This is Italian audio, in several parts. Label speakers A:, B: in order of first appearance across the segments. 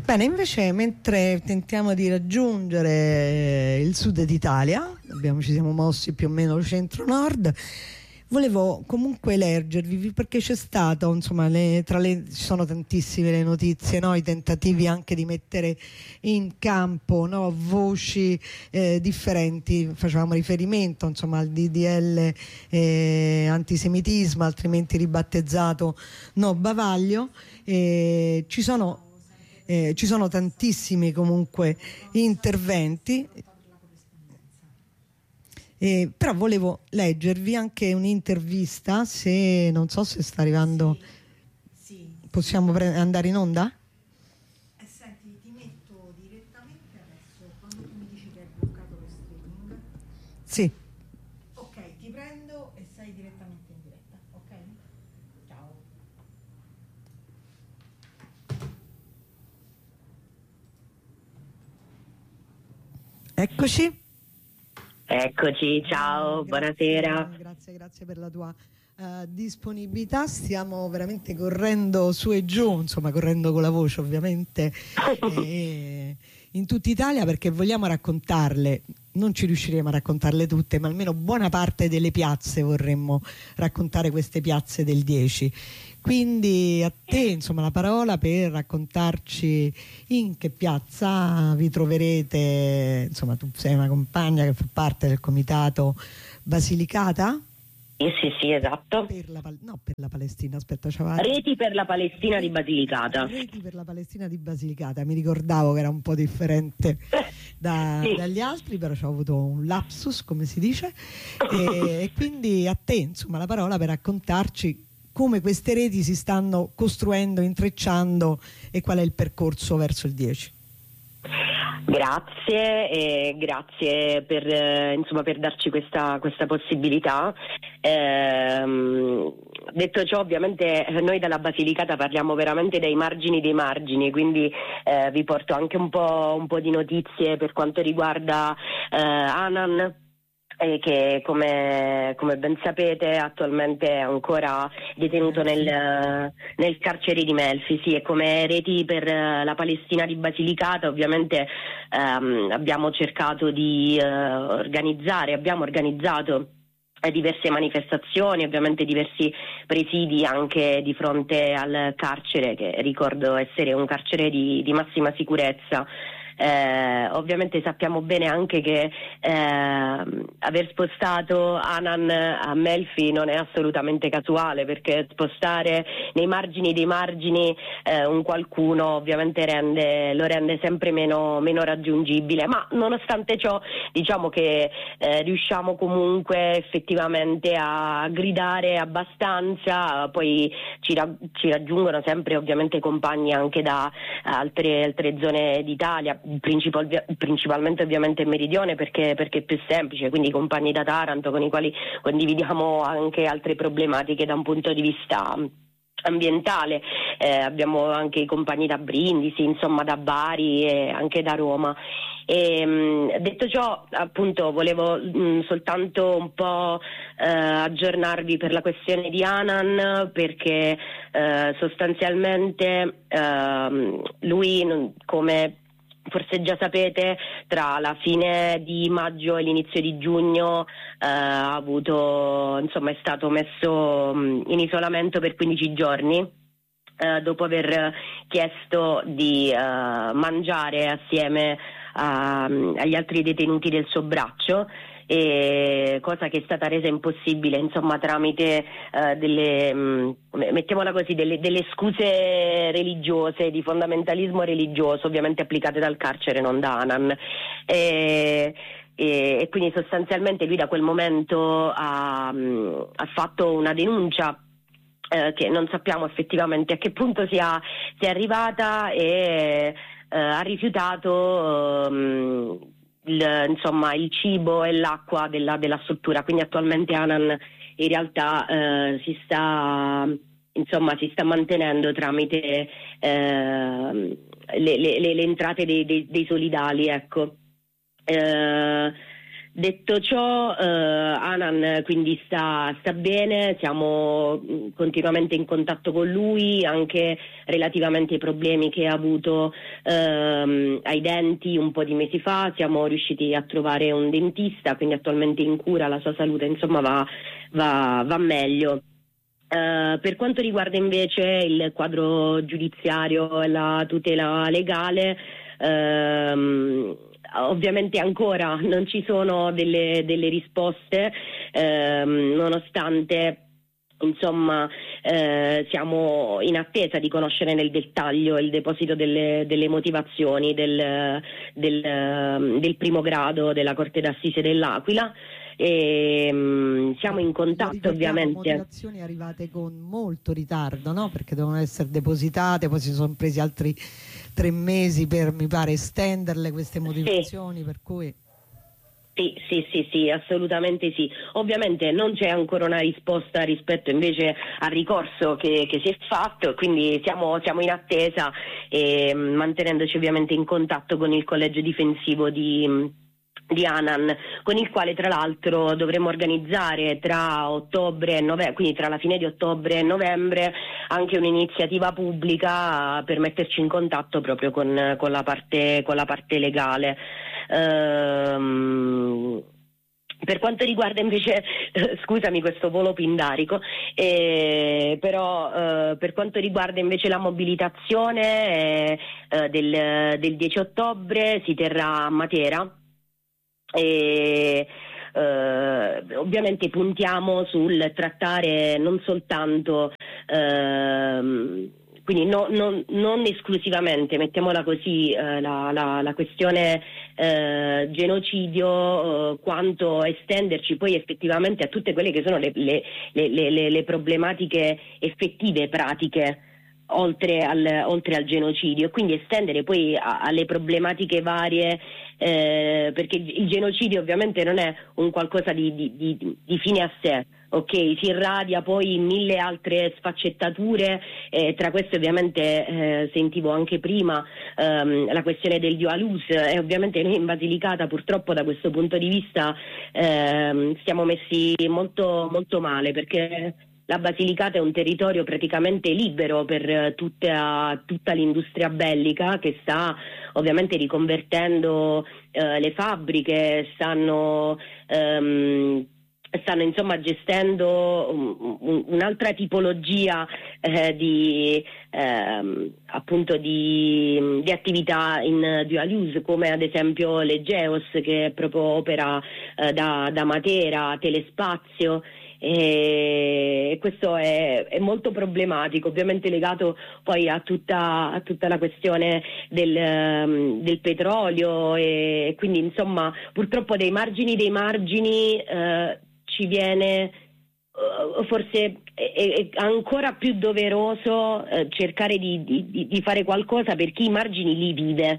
A: Bene, invece mentre tentiamo di raggiungere il sud d'Italia, ci siamo mossi più o meno centro-nord, volevo comunque leggervi, perché c'è stato, insomma, ci sono tantissime le notizie, no? I tentativi anche di mettere in campo, no? Voci differenti. Facevamo riferimento, insomma, al DDL antisemitismo, altrimenti ribattezzato No Bavaglio. Ci sono tantissimi comunque interventi. Però volevo leggervi anche un'intervista, non so se sta arrivando. Sì. Possiamo andare in onda?
B: Senti, ti metto direttamente adesso, quando tu mi dici che hai bloccato lo streaming.
A: Sì.
B: Ok, ti prendo e sei direttamente in diretta, ok? Ciao.
A: Eccoci.
C: Eccoci, ciao, buonasera.
A: Grazie per la tua disponibilità. Stiamo veramente correndo su e giù, insomma correndo con la voce ovviamente in tutta Italia, perché vogliamo raccontarle. Non ci riusciremo a raccontarle tutte, ma almeno buona parte delle piazze vorremmo raccontare, queste piazze del 10. Quindi a te, insomma, la parola per raccontarci in che piazza vi troverete. Insomma, tu sei una compagna che fa parte del comitato Basilicata?
C: Sì, esatto.
A: Per la Palestina, aspetta,
C: Reti per la Palestina di Basilicata.
A: Reti per la Palestina di Basilicata, mi ricordavo che era un po' differente dagli altri, però ho avuto un lapsus, come si dice, e quindi a te, insomma, la parola per raccontarci come queste reti si stanno costruendo, intrecciando, e qual è il percorso verso il 10.
C: Grazie per darci questa possibilità. Detto ciò, ovviamente noi dalla Basilicata parliamo veramente dei margini, quindi vi porto anche un po' di notizie per quanto riguarda Hanan, che come ben sapete attualmente è ancora detenuto nel carcere di Melfi. Sì, e come Reti per la Palestina di Basilicata ovviamente abbiamo cercato di abbiamo organizzato diverse manifestazioni, ovviamente diversi presidi anche di fronte al carcere, che ricordo essere un carcere di massima sicurezza. Ovviamente sappiamo bene anche che aver spostato Hanan a Melfi non è assolutamente casuale, perché spostare nei margini dei margini un qualcuno ovviamente lo rende sempre meno raggiungibile, ma nonostante ciò diciamo che riusciamo comunque effettivamente a gridare abbastanza. Poi ci raggiungono sempre ovviamente compagni anche da altre zone d'Italia, principalmente ovviamente in Meridione, perché è più semplice, quindi compagni da Taranto con i quali condividiamo anche altre problematiche da un punto di vista ambientale. Abbiamo anche i compagni da Brindisi, insomma da Bari e anche da Roma. Detto ciò, appunto, volevo soltanto un po' aggiornarvi per la questione di Hanan, perché sostanzialmente lui, come forse già sapete, tra la fine di maggio e l'inizio di giugno è stato messo in isolamento per 15 giorni, dopo aver chiesto di mangiare assieme agli altri detenuti del suo braccio, cosa che è stata resa impossibile, insomma, tramite mettiamola così, delle scuse religiose, di fondamentalismo religioso, ovviamente applicate dal carcere, non da Hanan. E quindi sostanzialmente lui da quel momento ha fatto una denuncia che non sappiamo effettivamente a che punto sia arrivata, e ha rifiutato il cibo e l'acqua della struttura. Quindi attualmente Hanan in realtà si sta mantenendo tramite le entrate dei solidali, ecco. Detto ciò, Hanan quindi sta bene, siamo continuamente in contatto con lui, anche relativamente ai problemi che ha avuto ai denti un po' di mesi fa. Siamo riusciti a trovare un dentista, quindi attualmente in cura, la sua salute insomma va meglio. Per quanto riguarda invece il quadro giudiziario e la tutela legale, ovviamente ancora non ci sono delle risposte, nonostante insomma siamo in attesa di conoscere nel dettaglio il deposito delle motivazioni del primo grado della Corte d'Assise dell'Aquila. E siamo in contatto ovviamente.
A: Motivazioni arrivate con molto ritardo, no? Perché devono essere depositate, poi si sono presi altri 3 mesi per, mi pare, estenderle queste motivazioni, per cui...
C: Sì, assolutamente sì. Ovviamente non c'è ancora una risposta rispetto invece al ricorso che si è fatto, quindi siamo in attesa, e mantenendoci ovviamente in contatto con il collegio difensivo di Hanan, con il quale tra l'altro dovremo organizzare tra ottobre e novembre, quindi tra la fine di ottobre e novembre, anche un'iniziativa pubblica per metterci in contatto proprio con la parte legale. Per quanto riguarda invece, scusami questo volo pindarico, però per quanto riguarda invece la mobilitazione del 10 ottobre si terrà a Matera. E ovviamente puntiamo sul trattare non soltanto quindi non esclusivamente, mettiamola così, la questione genocidio, quanto estenderci poi effettivamente a tutte quelle che sono le problematiche effettive, pratiche, oltre al genocidio, quindi estendere poi alle problematiche varie, perché il genocidio ovviamente non è un qualcosa di fine a sé. Ok, si irradia poi in 1000 altre sfaccettature, tra queste ovviamente sentivo anche prima la questione del Dualus, e ovviamente noi in Basilicata purtroppo da questo punto di vista siamo messi molto, molto male, perché la Basilicata è un territorio praticamente libero per tutta l'industria bellica, che sta ovviamente riconvertendo le fabbriche, stanno insomma gestendo un'altra tipologia appunto di attività in dual use, come ad esempio le Geos, che proprio opera da Matera, Telespazio. E questo è molto problematico, ovviamente legato poi a tutta la questione del petrolio, e quindi insomma purtroppo dei margini ci viene forse è ancora più doveroso cercare di fare qualcosa per chi i margini li vive.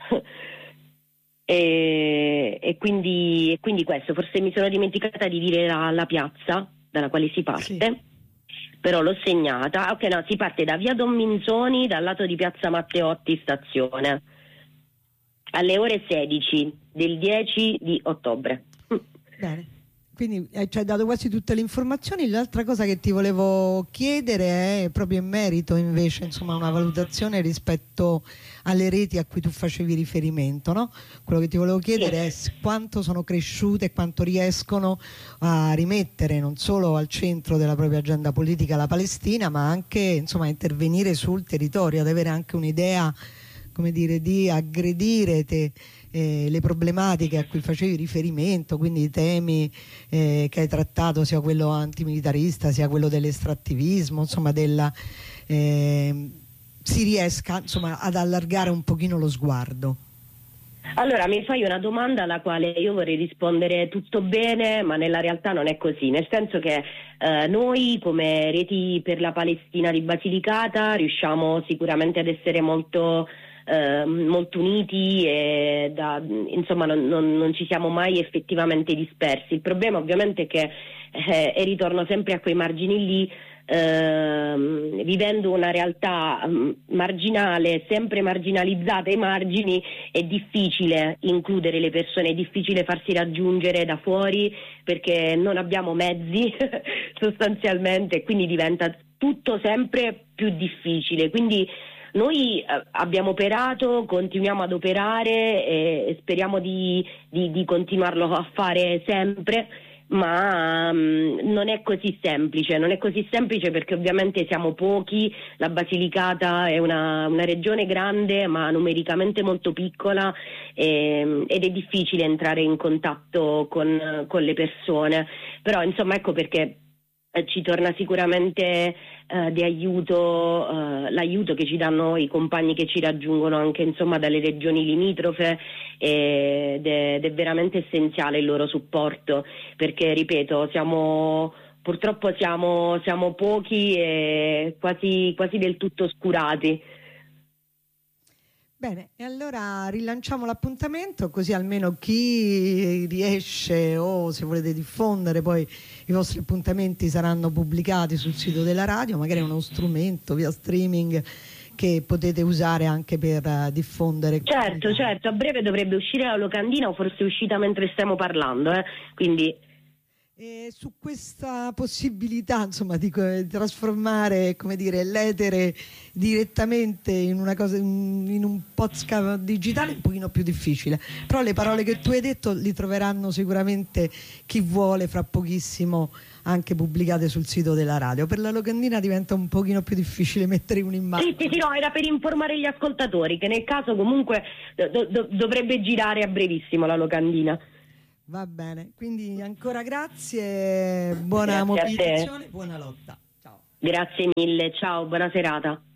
C: E quindi questo, forse mi sono dimenticata di dire la piazza dalla quale si parte, sì. Però l'ho segnata. Ok, no, si parte da via Don Minzoni, dal lato di piazza Matteotti stazione, alle ore 16 del 10 di ottobre.
A: Bene. Quindi ci hai dato quasi tutte le informazioni. L'altra cosa che ti volevo chiedere è proprio in merito invece, insomma, una valutazione rispetto alle reti a cui tu facevi riferimento, no? Quello che ti volevo chiedere è quanto sono cresciute e quanto riescono a rimettere non solo al centro della propria agenda politica la Palestina, ma anche insomma a intervenire sul territorio, ad avere anche un'idea, come dire, di aggredire le problematiche a cui facevi riferimento, quindi i temi che hai trattato, sia quello antimilitarista sia quello dell'estrattivismo, insomma si riesca insomma ad allargare un pochino lo sguardo.
C: Allora, mi fai una domanda alla quale io vorrei rispondere tutto bene, ma nella realtà non è così, nel senso che noi come Reti per la Palestina di Basilicata riusciamo sicuramente ad essere molto uniti, e insomma non ci siamo mai effettivamente dispersi. Il problema ovviamente è che, e ritorno sempre a quei margini lì, vivendo una realtà marginale, sempre marginalizzata ai margini, è difficile includere le persone, è difficile farsi raggiungere da fuori perché non abbiamo mezzi sostanzialmente, quindi diventa tutto sempre più difficile. Quindi noi abbiamo operato, continuiamo ad operare e speriamo di continuarlo a fare sempre, ma non è così semplice perché ovviamente siamo pochi, la Basilicata è una regione grande ma numericamente molto piccola, ed è difficile entrare in contatto con le persone, però insomma ecco perché ci torna sicuramente di aiuto l'aiuto che ci danno i compagni che ci raggiungono anche insomma dalle regioni limitrofe, ed è veramente essenziale il loro supporto, perché ripeto purtroppo siamo pochi e quasi del tutto oscurati.
A: Bene, e allora rilanciamo l'appuntamento, così almeno chi riesce o se volete diffondere poi i vostri appuntamenti saranno pubblicati sul sito della radio, magari è uno strumento via streaming che potete usare anche per diffondere.
C: Certo, a breve dovrebbe uscire la locandina, o forse è uscita mentre stiamo parlando, quindi...
A: E su questa possibilità insomma di trasformare, come dire, l'etere direttamente in una cosa, in un podcast digitale è un pochino più difficile, però le parole che tu hai detto li troveranno sicuramente chi vuole fra pochissimo anche pubblicate sul sito della radio. Per la locandina diventa un pochino più difficile mettere un'immagine.
C: Sì, no, era per informare gli ascoltatori che nel caso comunque dovrebbe girare a brevissimo la locandina.
A: Va bene, quindi ancora grazie, buona mobilitazione, buona lotta. Ciao.
C: Grazie mille, ciao, buona serata.